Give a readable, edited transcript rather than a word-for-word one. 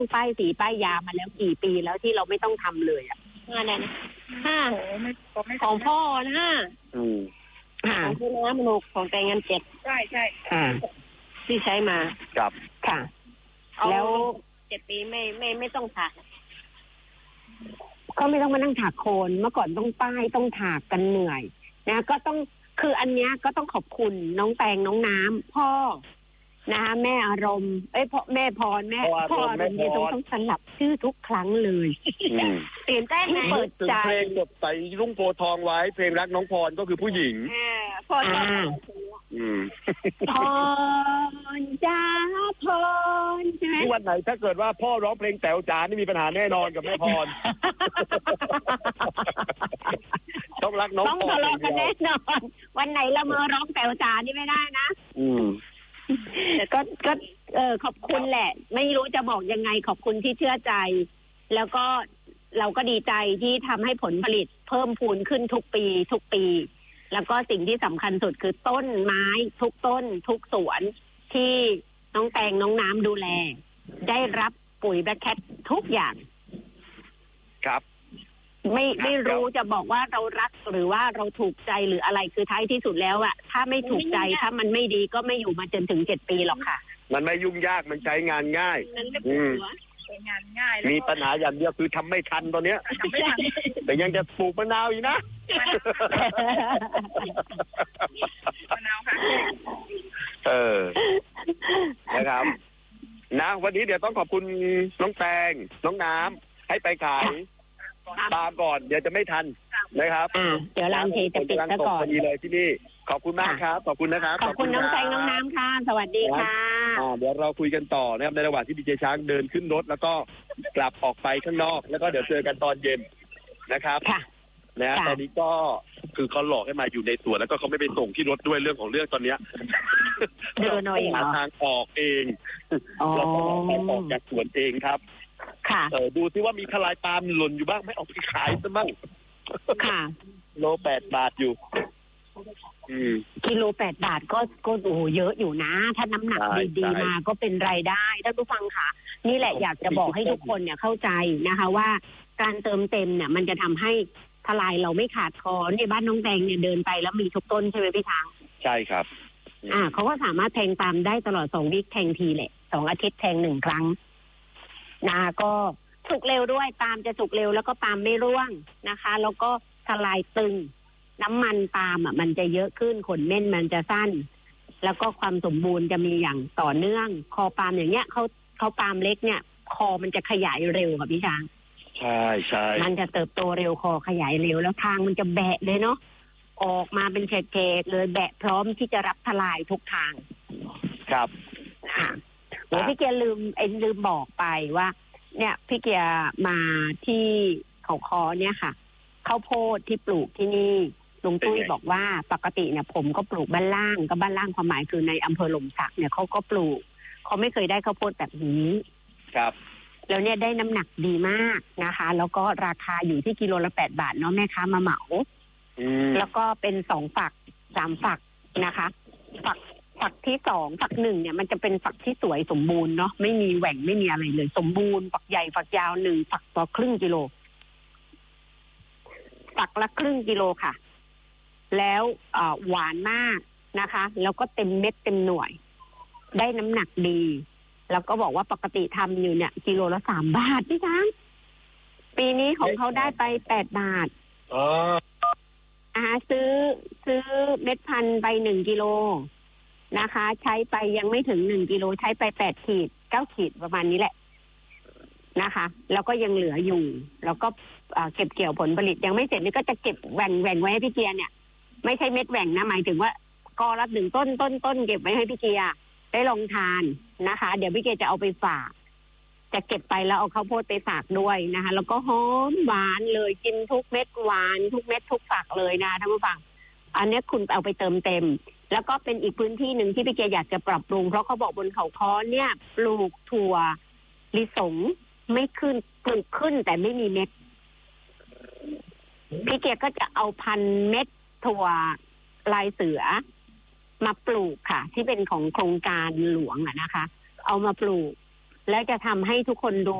ป้ายสีป้ายยามาแล้วกี่ปีแล้วที่เราไม่ต้องทำเลยอ่ะนั่นห้าของพ่อนะของพี่น้ำลูกของแต่งงาน7ใช่ที่ใช้มาครับค่ะแล้ว7 ปีไม่ต้องถากก็ไม่ต้องมานั่งถากโคนเมื่อก่อนต้องป้ายต้องถากกันเหนื่อยนะก็ต้องคืออันเนี้ยก็ต้องขอบคุณน้องแตงน้องน้ำพ่อนะคะแม่อารมณ์พ่อแม่พรแม่พ่ออารมณ์เนี่ยต้องสลับชื่อทุกครั้งเลยตื่นเต้นนะเปิดใจเพลงแบบใส่รุ่งโพทองไว้เพลงรักน้องพรก็คือผู้หญิงพรพรจ้าพรใช่ไหมวันไหนถ้าเกิดว่าพ่อร้องเพลงแต๋วจ๋านี่มีปัญหาแน่นอนกับแม่พรต้องรักน้องพรต้องทะเลาะกันแน่นอนวันไหนละเมอร้องแต๋วจ๋านี่ไม่ได้นะก็ขอบคุณแหละไม่รู้จะบอกยังไงขอบคุณที่เชื่อใจแล้วก็เราก็ดีใจที่ทำให้ผลผลิตเพิ่มพูนขึ้นทุกปีแล้วก็สิ่งที่สำคัญสุดคือต้นไม้ทุกต้นทุกสวนที่น้องแตงน้องน้ำดูแลได้รับปุ๋ยแบคแคททุกอย่างครับไม่รู้จะบอกว่าเรารักหรือว่าเราถูกใจหรืออะไรคือท้ายที่สุดแล้วอะถ้าไม่ถูกใจถ้ามันไม่ดีก็ไม่อยู่มาจนถึง7 ปีหรอกค่ะมันไม่ยุ่งยากมันใช้งานง่ายงานง่ายมีปัญหาอย่างเดียวคือทำไม่ทันตอนเนี้ยแต่ยังจะปลูกมะนาวอีกนะมะนาวค่ะนะครับนะวันนี้เดี๋ยวต้องขอบคุณน้องแตงน้องน้ำให้ไปขายตามก่อนเดี๋ยวจะไม่ทันนะครับเดี๋ยวร้านเทจะปิดซะก่อนพอดีเลยที่นี่ขอบคุณมากครับขอบคุณนะครับขอบคุณน้องแตงน้องน้ำค่ะสวัสดีค่ะเดี๋ยวเราคุยกันต่อนะครับในระหว่างที่ดีเจช้างเดินขึ้นรถแล้วก็กลับออกไปข้างนอกแล้วก็เดี๋ยวเจอกันตอนเย็นนะครับนะตอนนี้ก็คือเขาหลอกให้มาอยู่ในสวนแล้วก็เขาไม่ไปส่งที่รถด้วยเรื่องของเรื่องตอนเนี้ยเดินเอาเองหาทางออกเองแล้วก็ออกจากสวนเองครับค่ะดูซิว่ามีทลายปาล์มหล่นอยู่บ้างไม่ออกไปขายซะบ้างค่ะโล8 บาทอยู่กิโล8 บาทก็โอ้เยอะอยู่นะถ้าน้ำหนักดีๆมาก็เป็นรายได้ท่านผู้ฟังค่ะนี่แหละอยากจะบอกให้ทุกคนเนี่ยเข้าใจนะคะว่าการเติมเต็มเนี่ยมันจะทำให้ทลายเราไม่ขาดคอในบ้านน้องแตงเนี่ยเดินไปแล้วมีทุกต้นใช่ไหมพี่ช้างใช่ครับเขาก็สามารถแทงปาล์มได้ตลอด2 วีคแทงทีแหละ2 อาทิตย์แทง1 ครั้งก็สุกเร็วด้วยปาล์มจะสุกเร็วแล้วก็ปาล์มไม่ร่วงนะคะแล้วก็ทลายตึงน้ำมันปาล์มมันจะเยอะขึ้นขนเม่นมันจะสั้นแล้วก็ความสมบูรณ์จะมีอย่างต่อเนื่องคอปาล์มอย่างเงี้ยเขาปาล์มเล็กเนี่ยคอมันจะขยายเร็วค่ะพี่ช้างใช่มันจะเติบโตเร็วคอขยายเร็วแล้วทางมันจะแบะเลยเนาะออกมาเป็นเฉดๆเลยแบะพร้อมที่จะรับทลายทุกทางครับพี่เกียร์ลืมบอกไปว่าเนี่ยพี่เกียร์มาที่เขาคอเนี่ยค่ะข้าวโพดที่ปลูกที่นี่ลุงตุ้ยบอกว่าปกติเนี่ยผมก็ปลูกบ้านล่างก็บ้านล่างความหมายคือในอำเภอหล่มสักเนี่ยเขาก็ปลูกเขาไม่เคยได้ข้าวโพดแบบนี้ครับแล้วเนี่ยได้น้ำหนักดีมากนะคะแล้วก็ราคาอยู่ที่กิโลละ8 บาทเนาะแม่ค้ามาเหมาแล้วก็เป็น2 ฝัก3 ฝักนะคะฝักที่2ฝัก1เนี่ยมันจะเป็นฝักที่สวยสมบูรณ์เนาะไม่มีแหว่งไม่มีอะไรเลยสมบูรณ์ฝักใหญ่ฝักยาว1 ฝักต่อครึ่งกิโลฝักละครึ่งกิโลค่ะแล้วหวานมากนะคะแล้วก็เต็มเม็ดเต็มหน่วยได้น้ำหนักดีแล้วก็บอกว่าปกติทำอยู่เนี่ยกิโลละ3 บาทพี่ช้างปีนี้ของเขาได้ไป8 บาทซื้อเม็ดพันธุ์ไป1 กิโลนะคะใช้ไปยังไม่ถึง1 กิโลใช้ไป8 ขีด 9 ขีดประมาณนี้แหละนะคะแล้วก็ยังเหลืออยู่แล้วก็เก็บเกี่ยวผลผลิตยังไม่เสร็จนี่ก็จะเก็บแหว่งไว้ให้พี่เกียร์เนี่ยไม่ใช่เม็ดแหว่งนะหมายถึงว่ากอละ1 ต้นเก็บไว้ให้พี่เกียร์ได้ลองทานนะคะเดี๋ยวพี่เกียร์จะเอาไปฝากจะเก็บไปแล้วเอาข้าวโพดไปฝากด้วยนะคะแล้วก็หอมหวานเลยกินทุกเม็ดหวานทุกเม็ดทุกฝักเลยนะท่านผู้ฟังอันนี้คุณเอาไปเติมเต็มแล้วก็เป็นอีกพื้นที่หนึ่งที่พี่เกียร์อยากจะปรับปรุงเพราะเขาบอกบนเขาค้อเนี่ยปลูกถั่วลิสงไม่ขึ้นปลูกขึ้นแต่ไม่มีเม็ดพี่เกียร์ก็จะเอาพันเม็ดถั่วลายเสือมาปลูกค่ะที่เป็นของโครงการหลวงนะคะเอามาปลูกแล้วจะทำให้ทุกคนดู